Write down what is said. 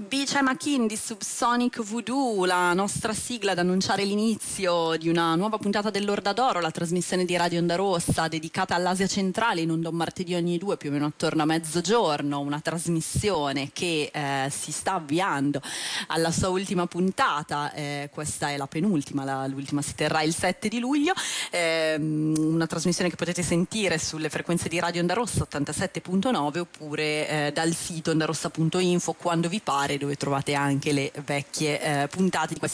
Bice McKin di Subsonic Voodoo, la nostra sigla ad annunciare l'inizio di una nuova puntata dell'Orda d'Oro, la trasmissione di Radio Onda Rossa dedicata all'Asia centrale, in onda un martedì ogni due più o meno attorno a mezzogiorno, una trasmissione che si sta avviando alla sua ultima puntata, questa è la penultima, l'ultima si terrà il 7 di luglio, una trasmissione che potete sentire sulle frequenze di Radio Onda Rossa 87.9 oppure dal sito ondarossa.info quando vi pare, dove trovate anche le vecchie puntate di questa